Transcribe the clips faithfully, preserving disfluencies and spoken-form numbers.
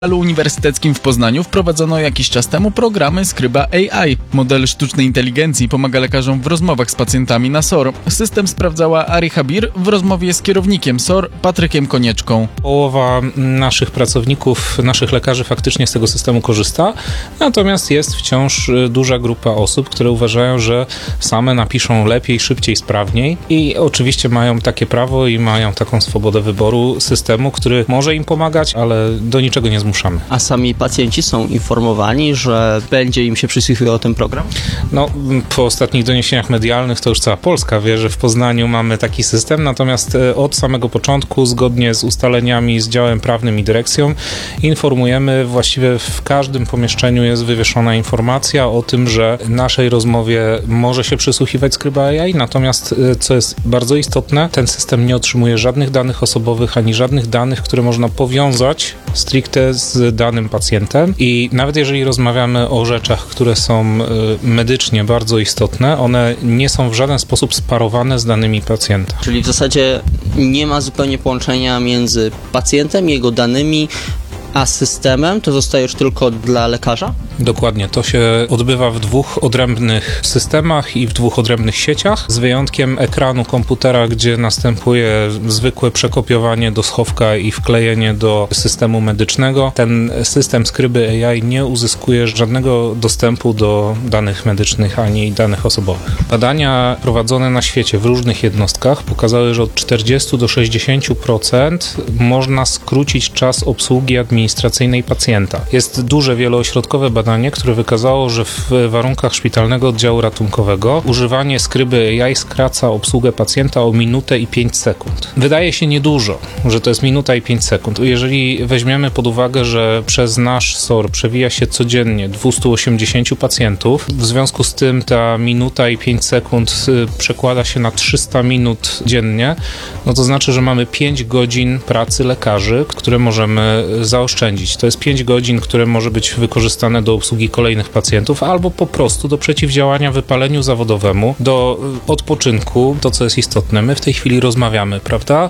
W Szpitalu Uniwersyteckim w Poznaniu wprowadzono jakiś czas temu programy Skryba A I. Model sztucznej inteligencji pomaga lekarzom w rozmowach z pacjentami na S O R. System sprawdzała Ari Habir w rozmowie z kierownikiem S O R Patrykiem Konieczką. Połowa naszych pracowników, naszych lekarzy faktycznie z tego systemu korzysta, natomiast jest wciąż duża grupa osób, które uważają, że same napiszą lepiej, szybciej, sprawniej i oczywiście mają takie prawo i mają taką swobodę wyboru systemu, który może im pomagać, ale do niczego nie zmuszamy. A sami pacjenci są informowani, że będzie im się przysłuchiwał ten program? No, po ostatnich doniesieniach medialnych to już cała Polska wie, że w Poznaniu mamy taki system, natomiast od samego początku, zgodnie z ustaleniami z działem prawnym i dyrekcją, informujemy, właściwie w każdym pomieszczeniu jest wywieszona informacja o tym, że naszej rozmowie może się przysłuchiwać Skryba A I, natomiast, co jest bardzo istotne, ten system nie otrzymuje żadnych danych osobowych, ani żadnych danych, które można powiązać stricte z danym pacjentem i nawet jeżeli rozmawiamy o rzeczach, które są medycznie bardzo istotne, one nie są w żaden sposób sparowane z danymi pacjenta. Czyli w zasadzie nie ma zupełnie połączenia między pacjentem, jego danymi, a systemem to zostaje już tylko dla lekarza? Dokładnie. To się odbywa w dwóch odrębnych systemach i w dwóch odrębnych sieciach, z wyjątkiem ekranu komputera, gdzie następuje zwykłe przekopiowanie do schowka i wklejenie do systemu medycznego. Ten system Skryby A I nie uzyskuje żadnego dostępu do danych medycznych ani danych osobowych. Badania prowadzone na świecie w różnych jednostkach pokazały, że od czterdziestu do sześćdziesięciu procent można skrócić czas obsługi administracyjnej pacjenta. Jest duże wieloośrodkowe badanie, które wykazało, że w warunkach szpitalnego oddziału ratunkowego używanie Skryby A I skraca obsługę pacjenta o minutę i pięć sekund. Wydaje się niedużo, że to jest minuta i pięć sekund. Jeżeli weźmiemy pod uwagę, że przez nasz S O R przewija się codziennie dwieście osiemdziesięciu pacjentów, w związku z tym ta minuta i pięć sekund przekłada się na trzysta minut dziennie, no to znaczy, że mamy pięć godzin pracy lekarzy, które możemy zaoszczędzić. To jest pięć godzin, które może być wykorzystane do obsługi kolejnych pacjentów, albo po prostu do przeciwdziałania wypaleniu zawodowemu, do odpoczynku, to co jest istotne. My w tej chwili rozmawiamy, prawda?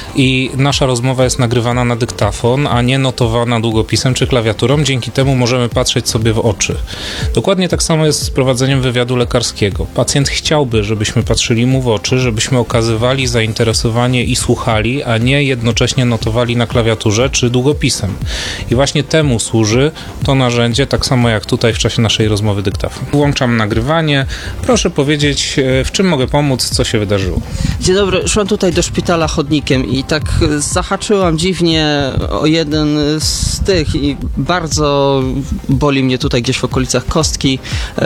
I nasza rozmowa jest nagrywana na dyktafon, a nie notowana długopisem czy klawiaturą. Dzięki temu możemy patrzeć sobie w oczy. Dokładnie tak samo jest z prowadzeniem wywiadu lekarskiego. Pacjent chciałby, żebyśmy patrzyli mu w oczy, żebyśmy okazywali zainteresowanie i słuchali, a nie jednocześnie notowali na klawiaturze czy długopisem. I właśnie temu służy to narzędzie, tak samo jak tutaj w czasie naszej rozmowy dyktafon. Włączam nagrywanie. Proszę powiedzieć, w czym mogę pomóc, co się wydarzyło. Dzień dobry, szłam tutaj do szpitala chodnikiem i tak zahaczyłam dziwnie o jeden z tych i bardzo boli mnie tutaj gdzieś w okolicach kostki.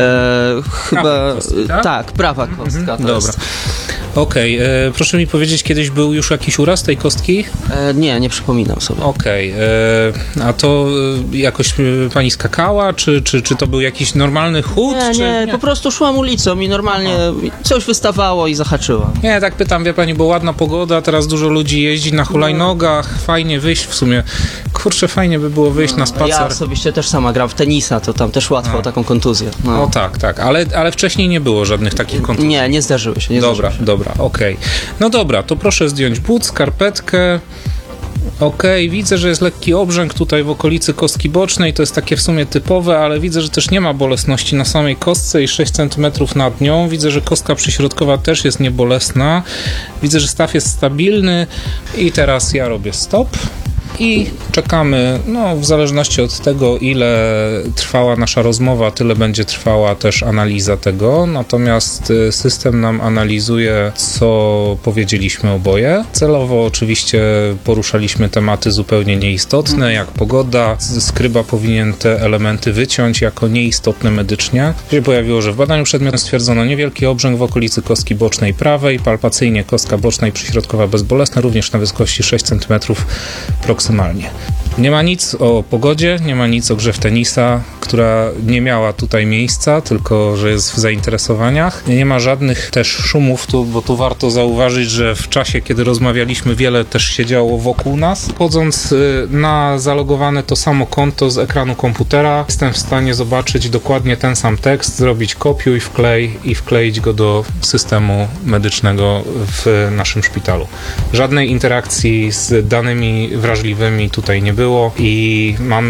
E, chyba kostki, tak? tak, prawa kostka. Mhm, to dobra. jest. Okej, okay, proszę mi powiedzieć, kiedyś był już jakiś uraz tej kostki? E, nie, nie przypominam sobie. Okej, okay, a to jakoś pani skakała, czy, czy, czy to był jakiś normalny chód? Nie, czy... nie, po prostu szłam ulicą i normalnie coś wystawało i zahaczyłam. Nie, tak pytam, wie pani, bo ładna pogoda, teraz dużo ludzi jeździ na hulajnogach, fajnie wyjść w sumie. Kurczę, fajnie by było wyjść no, na spacer. Ja osobiście też sama gram w tenisa, to tam też łatwo o taką kontuzję. No. no tak, tak, ale, ale wcześniej nie było żadnych takich kontuzji. Nie, nie zdarzyły się. Nie dobra, zdarzyły się. dobra, okej. Okay. No dobra, to proszę zdjąć but, skarpetkę. Okej, okay, widzę, że jest lekki obrzęk tutaj w okolicy kostki bocznej, to jest takie w sumie typowe, ale widzę, że też nie ma bolesności na samej kostce i sześć centymetrów nad nią. Widzę, że kostka przyśrodkowa też jest niebolesna. Widzę, że staw jest stabilny i teraz ja robię stop. I czekamy, no w zależności od tego, ile trwała nasza rozmowa, tyle będzie trwała też analiza tego, natomiast system nam analizuje, co powiedzieliśmy oboje. Celowo oczywiście poruszaliśmy tematy zupełnie nieistotne, jak pogoda. Skryba powinien te elementy wyciąć jako nieistotne medycznie. Się pojawiło, że w badaniu przedmiotowym stwierdzono niewielki obrzęk w okolicy kostki bocznej prawej, palpacyjnie kostka boczna i przyśrodkowa bezbolesna, również na wysokości sześć centymetrów proksymalnie. Nie ma nic o pogodzie, nie ma nic o grze w tenisa, która nie miała tutaj miejsca, tylko że jest w zainteresowaniach. Nie ma żadnych też szumów, tu, bo tu warto zauważyć, że w czasie, kiedy rozmawialiśmy, wiele też się działo wokół nas. Wchodząc na zalogowane to samo konto z ekranu komputera, jestem w stanie zobaczyć dokładnie ten sam tekst, zrobić kopiuj, wklej i wkleić go do systemu medycznego w naszym szpitalu. Żadnej interakcji z danymi wrażliwymi tutaj nie było i mamy